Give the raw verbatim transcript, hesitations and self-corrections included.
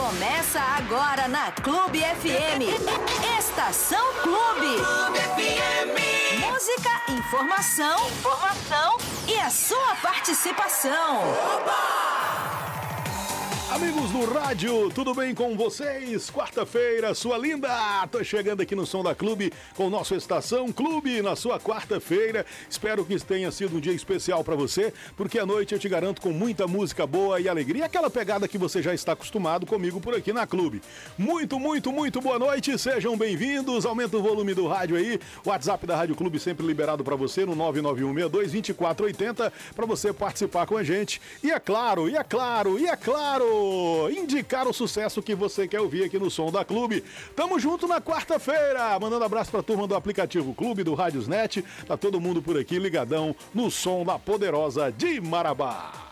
Começa agora na Clube F M. Estação Clube. Clube F M. Música, informação, informação e a sua participação. Oba! Amigos do rádio, tudo bem com vocês? Quarta-feira, sua linda! Tô chegando aqui no Som da Clube com o nosso Estação Clube na sua quarta-feira. Espero que tenha sido um dia especial pra você, porque à noite eu te garanto com muita música boa e alegria, aquela pegada que você já está acostumado comigo por aqui na Clube. Muito, muito, muito boa noite, sejam bem-vindos, aumenta o volume do rádio aí, o WhatsApp da Rádio Clube sempre liberado pra você no nove nove um seis dois, dois quatro oito zero pra você participar com a gente. E é claro, e é claro, e é claro, indicar o sucesso que você quer ouvir aqui no Som da Clube. Tamo junto na quarta-feira, mandando abraço pra turma do aplicativo Clube, do Rádiosnet, tá todo mundo por aqui ligadão no som da poderosa de Marabá.